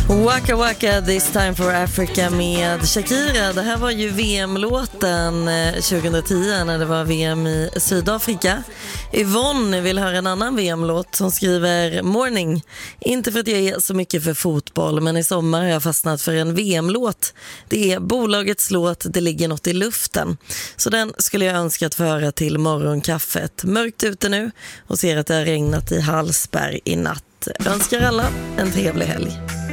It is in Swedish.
Waka Waka, This Time for Africa med Shakira. Det här var ju VM-låten 2010 när det var VM i Sydafrika. Yvonne vill höra en annan VM-låt som skriver Morning. Inte för att jag är så mycket för fotboll, men i sommar har jag fastnat för en VM-låt. Det är bolagets låt Det ligger något i luften. Så den skulle jag önska att få höra till morgonkaffet. Mörkt ute nu och ser att det har regnat i Hallsberg i natt. Önskar alla en trevlig helg.